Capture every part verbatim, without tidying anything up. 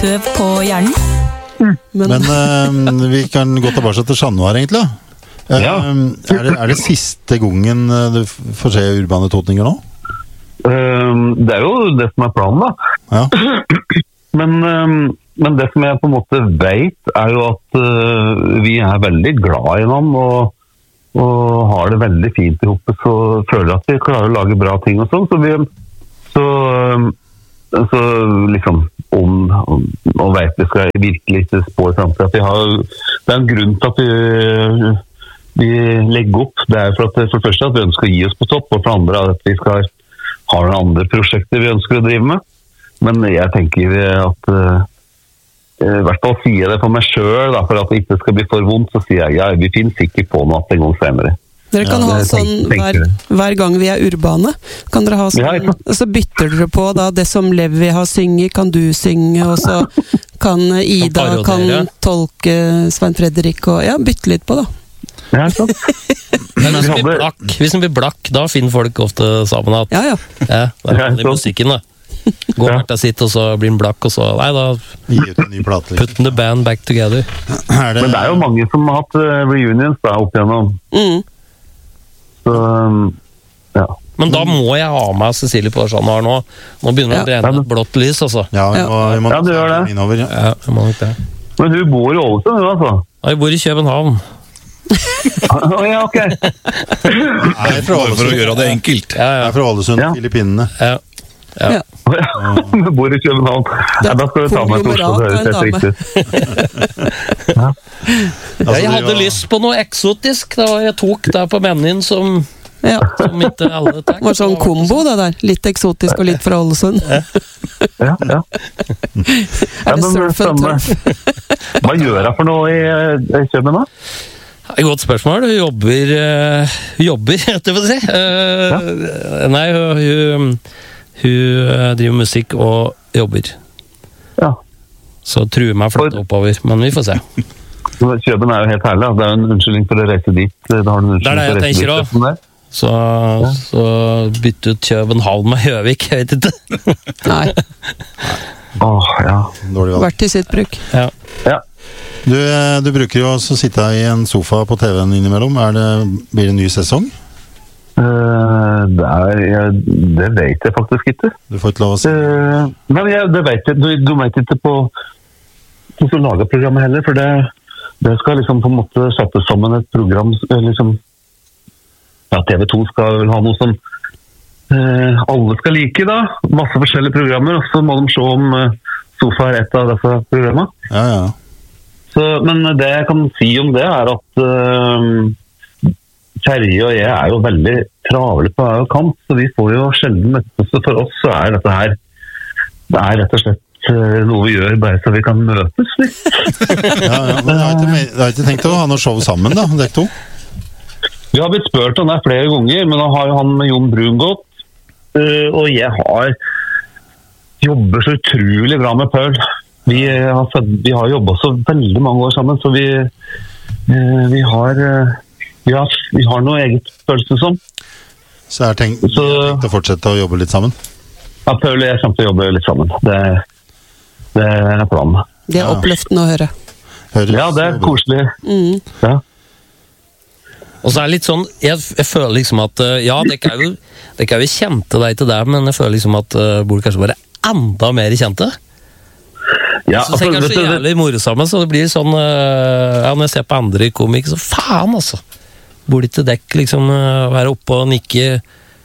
tøv på hjernen. Mm. Men, Men uh, vi kan gå tilbake til januar egentlig. Uh, ja. er, det, er det siste gangen du får se urbane totninger nå? Uh, det er jo det som er planen, da. Ja. Men, uh, men det som jeg på en måte vet, er jo at uh, vi er veldig glad i hverandre, og og har det veldig fint i hoppet, så føler jeg at vi klarer å lage bra ting og sånn, så vi så, så liksom om, om og vet vi skal virkelig ikke spå i fremtiden, at vi har, det er en grunn til at vi, vi legger opp, det er for, at, for det første at vi ønsker å gi oss på topp, og for det andre at vi skal ha noen andre prosjekter vi ønsker å drive med, men jeg tenker at i hvert fall sier jeg det for meg selv, da, for at det ikke skal bli for vondt, så sier jeg ja, vi finner sikkert på noe en gang senere. Dere kan ja, ha sånn hver, hver gang vi er urbane, kan dere ha sånn, ja, så bytter dere på da, det som Levi har synget, kan du synge, og så kan Ida kan tolke Svein Fredrik, og ja, bytte litt på da. Ja, sant. Men hvis vi blir blakk, hvis vi blir blakk, da finner folk ofte sammen at ja, ja. Ja, det er vanlig musikken da. Gå hvert av sitt, og så blir den blakk, og så nei da, put the band back together. Er det... Men det er jo mange som har hatt reunions da, opp igjennom. Mm. Så, ja. Men da må jeg ha med Cecilie på sånn her nå. Nå begynner det ja. å brenne et blått lys, altså. Ja, vi må, vi må ja du gjør det. Innover, ja. Ja, jeg må nok det. Men du bor i Ålesund, altså? Ja, jeg bor i København. oh, ja, ok. Jeg er fra Ålesund. For å gjøre det enkelt. Ja, ja. Jeg er fra Ålesund, ja. Filippinene. Ja. Ja. Ja. Vi bor i København. Ja, da skal vi ta med til Oslo, det høres helt riktig. Ja. Ja, jeg hadde lyst på noe eksotisk, da jeg tok der på menyen som, ja. som ikke alle tenkt. Det var sånn kombo det der, litt eksotisk og litt fra Ålesund. Ja, ja. Er det surf and turf? Hva gjør jeg for noe i, i København da? Et godt spørsmål. Hun jobber, uh, jobber, etter å si. Uh, ja. Nei, hun, hun, hun driver musikk og jobber. Ja. Så truer meg flytte oppover, men vi får se. Køben er jo helt herlig, det er jo en unnskyldning for å reise dit. Det, har en det er det jeg tenker også. Så, ja. så bytte ut København med Høvik, jeg vet ikke. Nei. Åh, ja. Vært i sitt bruk. Ja. Ja. Du, du bruker jo også å sitte i en sofa på T V-en innimellom. Er det, blir det en ny sesong? Uh, det, er, jeg, det vet jeg faktisk ikke. Du får ikke lov å si uh, Nei, jeg, det vet jeg. Du, du vet ikke på hvordan du lager programmet heller, for det, det skal liksom på en måte settes sammen et program liksom, ja, T V to skal vel ha noe som uh, alle skal like da, masse forskjellige programmer, og så må de se om uh, sofa er et av disse programmene. Ja, ja. Så, men det jeg kan si om det er at uh, Terje og jeg er jo veldig travle på hver kant, så vi får jo sjelden møtes. Så for oss så er dette her, det er rett og slett uh, noe vi gjør bare så vi kan møtes litt. Ja, ja, men jeg har ikke, jeg har ikke tenkt å ha noe show sammen da, dere to? Vi har blitt spurt om det flere ganger, men da har jo han med Jon Brun gått, uh, og jeg har jobber så utrolig bra med Paul. Vi har, vi har jobbet så veldig mange år sammen, så vi, uh, vi har... Uh, Ja, vi har noe eget følelse som. Så jeg har tenkt, så, tenkt å fortsette å jobbe litt sammen? Ja, Paul og jeg kommer til å jobbe litt sammen. Det, det er planen. Det er oppløftende å høre. Høres, ja, det er koselig. Mm. Ja. Og så er det litt sånn, jeg, jeg føler liksom at, ja, det kan jo, det kan jo kjente deg til det, men jeg føler liksom at uh, burde kanskje være enda mer kjente. Ja, så tenker jeg så jævlig moro sammen, så det blir sånn, uh, ja, når jeg ser på andre komik, så faen altså. Burde ikke dekk liksom være oppe og nikke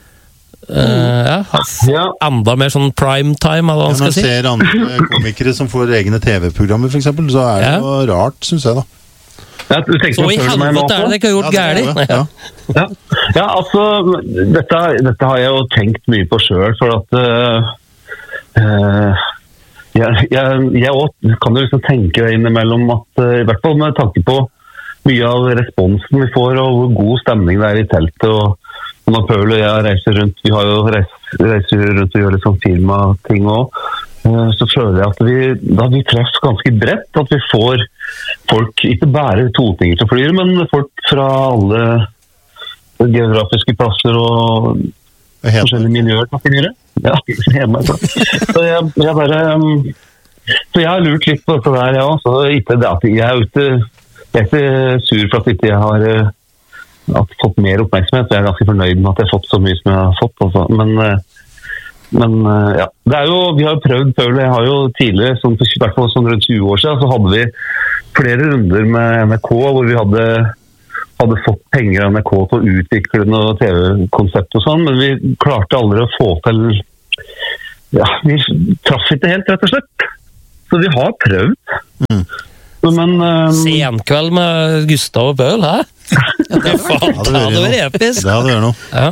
uh, ja, ja, enda mer sånn prime time, eller hva man skal si. Når man ser andre komikere som får egne T V-programmer for eksempel, så er det ja. jo rart, synes jeg da. Ja, du tenker så i helvete er det ikke gjort ja, gærlig. Ja. Ja. Ja, altså, dette, dette har jeg jo tenkt mye på selv, for at uh, uh, jeg, jeg, jeg også kan jo liksom tenke det innimellom at, uh, i hvert fall med tanke på mye av responsen vi får, og hvor god stemning det er i teltet, og når Paul og jeg reiser rundt, vi har jo reist, reiser rundt og gjør litt sånn firma-ting også, så føler jeg at vi, da vi treffer ganske bredt, at vi får folk, ikke bare totinger til flyr, men folk fra alle geografiske plasser og forskjellige miljøer til flyre. Ja, hjemme. Så jeg, jeg bare... så jeg har lurt litt på dette der, ja. Så ikke det at jeg er ute, jeg er ikke sur for at ikke jeg har at fått mer oppmerksomhet. Jeg er ganske fornøyd med at jeg har fått så mye som jeg har fått. Altså. Men, men ja, det er jo, vi har jo prøvd før. Jeg har jo tidligere, sånn, i hvert fall sånn rundt tjue år siden, så hadde vi flere runder med N R K hvor vi hadde, hadde fått penger av N R K til å utvikle noe T V-konsept og sånn, men vi klarte aldri å få til. Ja, vi traff ikke helt, rett og slett. Så vi har prøvd. Mm. Men um... Senkveld med Gustav og Pøl, hæ? Ja, det hadde vært episk. Det hadde vært noe. Ja.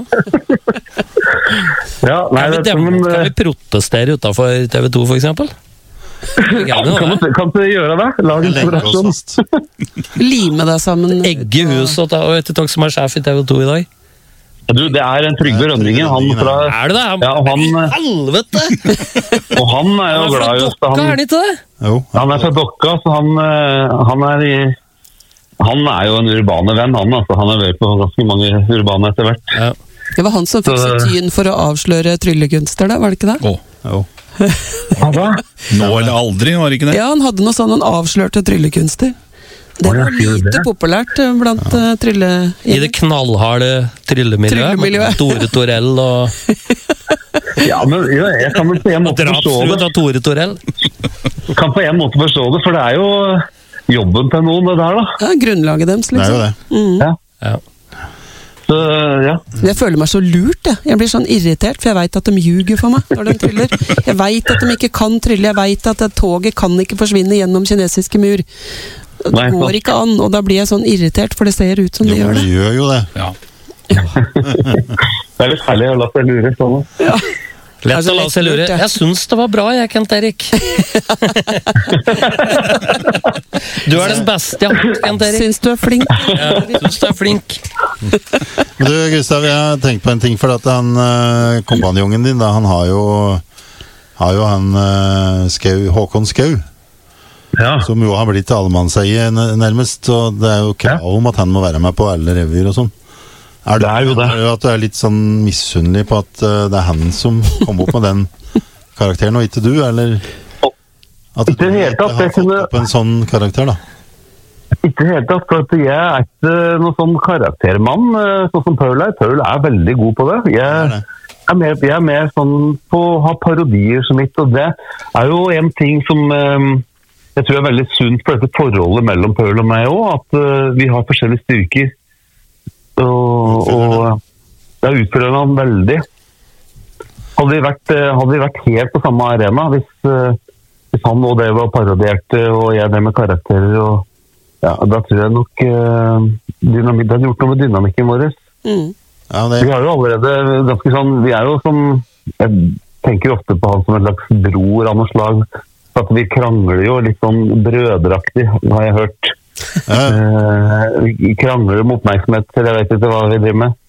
Ja, nei, kan, vi dem, men, kan vi protestere utenfor T V to, for eksempel? Ja, kan, du, kan du gjøre det? Lag en inspirasjon. Lime deg sammen. Egge hus og vet du takk som er sjef i T V to i dag? Du, det er en Trygve Rønningen. Han fra, er det det? Han, ja, han, helvete! Og han er jo han er glad i oss. Han er ikke det? Jo. Han er fra Dokka, så han, han er i... Han er jo en urbane venn, han. Altså. Han har vært på ganske mange urbane etter hvert. Ja. Det var han som fikk seg tyn for å avsløre tryllekunster, da, var det ikke det? Åh, oh. Ja, da? Nå eller aldri, var det ikke det? Ja, han hadde noe sånn, han avslørte tryllekunster. Det var lite populært blant ja. uh, trylle... I det knallharde tryllemiljøet. Tryllemiljøet. Tore Torell og... Ja, men ja, jeg kan vel på en måte forstå det. Tore Torell. Kan på en måte forstå det, for det er jo jobben til noen, det der da. Ja, grunnlaget deres, liksom. Det er jo det. Mm. Ja. Ja. Så, ja. Jeg føler meg så lurt, jeg. Jeg blir sånn irritert, for jeg vet at de ljuger for meg når de tryller. Jeg vet at de ikke kan trylle, jeg vet at toget kan ikke forsvinne gjennom kinesiske mur. Det Nei, går ikke an, og da blir jeg sånn irritert, for det ser ut som jo, de gjør det. Jo, gjør jo det. Ja. Det er litt herlig å la seg lure sånn. Ja. Lett altså, å la seg lure. Jeg syns det var bra, jeg, Kent Erik. Du er den beste, Kent Erik. Syns du er flink. Ja, syns du er flink. Du, Gustav, jeg har tenkt på en ting, for at han, kompanjongen din, da, han har jo, har jo han Skau, Håkon Skau. Ja. Som jo har blitt allemannseie nærmest, og det er jo krav om at han må være med på alle revyer og sånn. Er det, det er jo det. Er det at du er litt sånn misunnelig på at uh, det er han som kom opp med den karakteren, og ikke du, eller at du ikke har fått kunne... opp en sånn karakter, da? Ikke helt tatt, for at jeg er ikke noen sånn karaktermann, sånn som Paul er. Paul er veldig god på det. Jeg... det. Jeg er, mer, jeg er mer sånn på å ha parodier som mitt, og det er jo en ting som... Um, Jeg tror det er veldig sunt for dette forholdet mellom Paul og meg også, at uh, vi har forskjellige styrker. Og, og det er utfordrende han veldig. Hadde vi, vært, uh, hadde vi vært helt på samme arena, hvis, uh, hvis han og det var parodierte, og jeg det med karakterer, og, ja, da tror jeg nok uh, dynamik, det hadde gjort noe med dynamikken vår. Mm. Ja, det... Vi har jo allerede ganske sånn, vi er jo som, jeg tenker ofte på han som en slags bror av noe slag, at vi krangler jo litt sånn brødraktig, har jeg hørt. Ja. Uh, vi krangler om oppmerksomhet, eller jeg vet ikke hva vi driver med.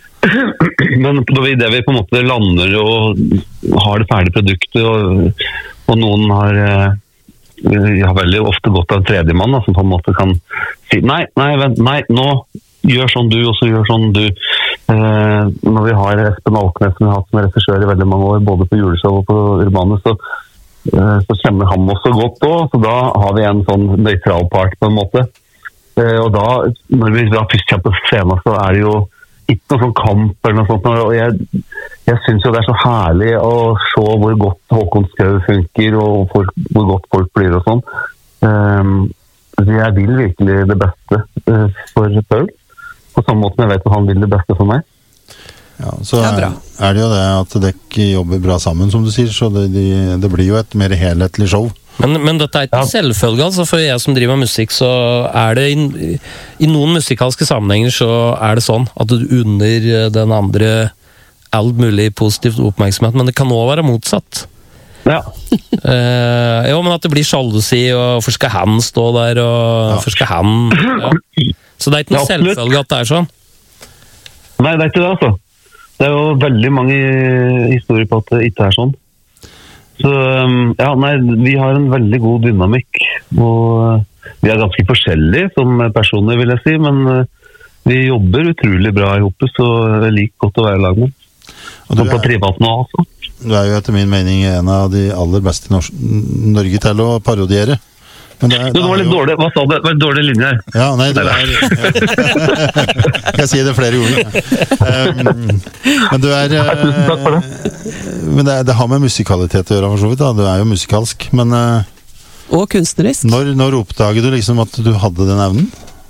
Men det vi på en måte lander og har det ferdige produktet, og, og noen har, uh, har veldig ofte gått av en tredjemann, som på en måte kan si, nei, nei, vent, nei, nå gjør sånn du, og så gjør sånn du. Uh, når vi har Espen Alknes, som vi har hatt som regissør i veldig mange år, både på juleshow og på Urbane, så så kjenner han også godt også, så da har vi en sånn nøytral part på en måte. Og da, når vi da først kommer på scenen, så er det jo ikke noe sånn kamp eller noe sånt, og jeg, jeg synes jo det er så herlig å se hvor godt Håkon Skau funker, og for, hvor godt folk blir og sånn. Um, jeg vil virkelig det beste uh, for Paul, på samme måte som jeg vet at han vil det beste for meg. Ja, så er, er det jo det at dere jobber bra sammen, som du sier, så det, de, det blir jo et mer helhetlig show. Men, men dette er ikke ja. Selvfølge, altså, for jeg som driver med musikk, så er det i, i noen musikalske sammenhenger så er det sånn at du unner den andre alt mulig positivt oppmerksomhet, men det kan også være motsatt. Ja. uh, jo, men at det blir sjalusi, og hvorfor skal han stå der, og hvorfor skal han ja. Så det er ikke noe ja, selvfølge at det er sånn. Nei, det er ikke det, altså. Det er jo veldig mange historier på at det ikke er sånn. Så ja, nei, vi har en veldig god dynamikk, og vi er ganske forskjellige som personer, vil jeg si, men vi jobber utrolig bra i hoppet, så jeg liker godt å være i lag med. Og på privat nå også. Du er jo etter min mening en av de aller beste i Norge til å parodiere. Men det, er, det var litt jo... dårlig, hva sa du? Det var en dårlig linje her. Ja, nei, det er... Skal jeg si det flere ganger? Um, men du er... Uh, Tusen takk for det. Men det, det har med musikalitet å gjøre, for så vidt da. Du er jo musikalsk, men... Uh, og kunstnerisk. Når, når oppdaget du liksom at du hadde den evnen?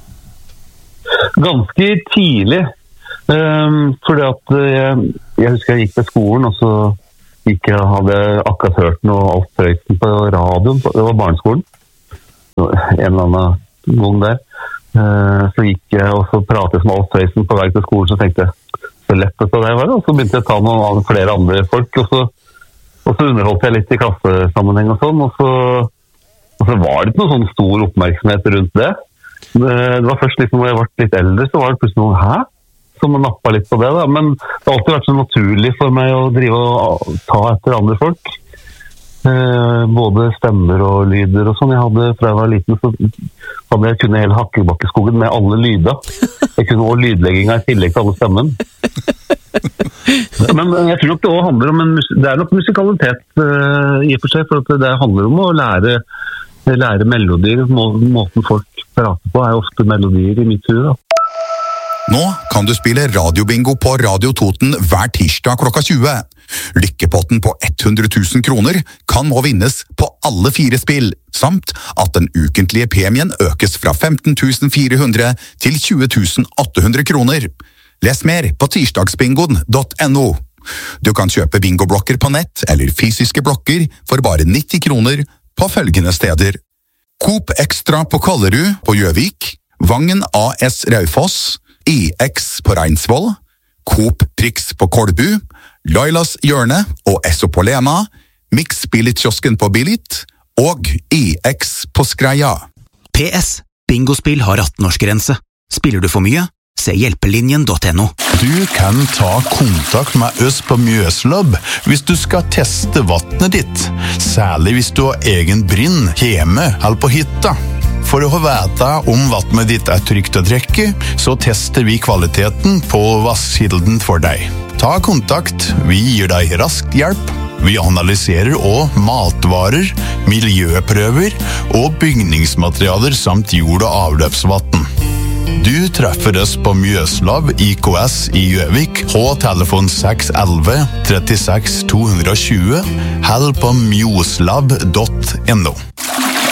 Ganske tidlig. Um, fordi at jeg, jeg husker jeg gikk til skolen, og så gikk jeg, hadde akkurat hørt noe Alf Prøysen på radioen, det var barneskolen, en eller annen gang der. Uh, så gikk jeg og så pratet jeg med Alf Prøysen på vei til skolen, så tenkte jeg, så lett dette det var, og så begynte jeg å ta noen flere andre folk, og så, og så underholdt jeg litt i klassesammenheng og sånn, og så, og så var det ikke noen sånn stor oppmerksomhet rundt det. Det var først liksom når jeg ble litt eldre, så var det plutselig noe, hæ? Som å nappe litt på det da, men det har alltid vært så naturlig for meg å drive og ta etter andre folk. Eh, både stemmer og lyder og sånn. Jeg hadde, fra jeg var liten, så hadde jeg kunnet hele Hakkebakkeskogen med alle lyder. Jeg kunne også lydlegginga i tillegg til alle stemmen. Men jeg tror nok det også handler om en, det er nok musikalitet uh, i og for seg, for det handler om å lære, lære melodier. Måten folk prater på er ofte melodier i mitt huvud da. Nå kan du spille radiobingo på Radio Toten hver tirsdag klokka tjue. Lykkepotten på hundre tusen kroner kan nå vinnes på alle fire spill, samt at den ukentlige premien økes fra femten tusen fire hundre til tjue tusen åtte hundre kroner. Les mer på tirsdagsbingoen punktum no. Du kan kjøpe bingoblokker på nett eller fysiske blokker for bare nitti kroner på følgende steder. Coop Extra på Kollerud på Gjøvik, Vangen A S Raufoss, I X på Reinsvoll, Coop Prix på Kolbu, Lailas Hjørne og Esso på Lena, Mix Billit-kiosken på Billit og I X på Skreia. P S. Bingospill har atten-årsgrense. Spiller du for mye? Se hjelpelinjen punktum no. Du kan ta kontakt med oss på Mjøslab hvis du skal teste vattnet ditt, særlig hvis du har egen brinn hjemme eller på hytta. For å få vite om vattnet ditt er trygt å drikke, så tester vi kvaliteten på vasskilden for deg. Ta kontakt, vi gir deg rask hjelp. Vi analyserer også matvarer, miljøprøver og bygningsmaterialer samt jord- og avløpsvatten. Du treffer oss på Mjøslab I K S i Gjøvik på telefon seks elleve trettiseks to hundre og tjue eller på mjoslab punktum no.